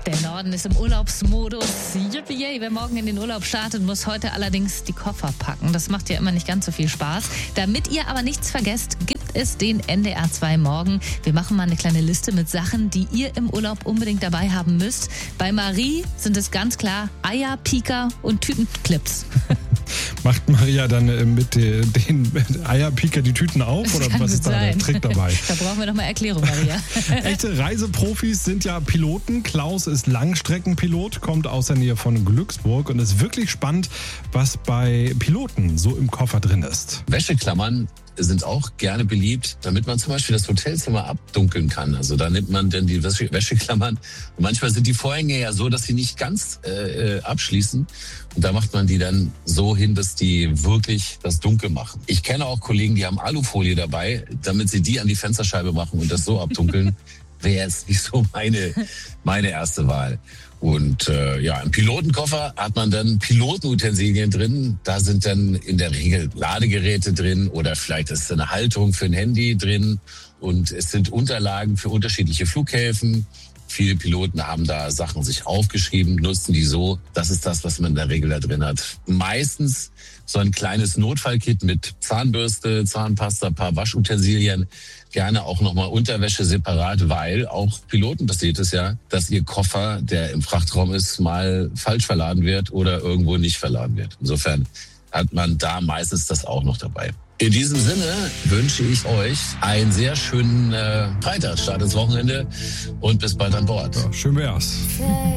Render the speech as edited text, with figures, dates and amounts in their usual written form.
Der Norden ist im Urlaubsmodus. Yippie, wer morgen in den Urlaub startet, muss heute allerdings die Koffer packen. Das macht ja immer nicht ganz so viel Spaß. Damit ihr aber nichts vergesst, gibt es den NDR 2 morgen. Wir machen mal eine kleine Liste mit Sachen, die ihr im Urlaub unbedingt dabei haben müsst. Bei Marie sind es ganz klar Eier, Pika und Tütenclips. Macht Maria dann mit den Eierpiker die Tüten auf oder was ist da der Trick dabei? Da brauchen wir noch mal Erklärung, Maria. Echte Reiseprofis sind ja Piloten. Klaus ist Langstreckenpilot, kommt aus der Nähe von Glücksburg und ist wirklich spannend, was bei Piloten so im Koffer drin ist. Wäscheklammern sind auch gerne beliebt, damit man zum Beispiel das Hotelzimmer abdunkeln kann. Also da nimmt man dann die Wäscheklammern. Und manchmal sind die Vorhänge ja so, dass sie nicht ganz abschließen. Und da macht man die dann so hin, dass die wirklich das dunkel machen. Ich kenne auch Kollegen, die haben Alufolie dabei, damit sie die an die Fensterscheibe machen und das so abdunkeln. Wäre jetzt nicht so meine erste Wahl. Und im Pilotenkoffer hat man dann Pilotenutensilien drin. Da sind dann in der Regel Ladegeräte drin oder vielleicht ist eine Halterung für ein Handy drin. Und es sind Unterlagen für unterschiedliche Flughäfen. Viele Piloten haben da Sachen sich aufgeschrieben, nutzen die so. Das ist das, was man in der Regel da drin hat. Meistens so ein kleines Notfallkit mit Zahnbürste, Zahnpasta, ein paar Waschutensilien. Gerne auch nochmal Unterwäsche separat, weil auch Piloten passiert es ja, dass ihr Koffer, der im Frachtraum ist, mal falsch verladen wird oder irgendwo nicht verladen wird. Insofern hat man da meistens das auch noch dabei. In diesem Sinne wünsche ich euch einen sehr schönen Freitag, Start ins Wochenende und bis bald an Bord. Ja, schön wär's.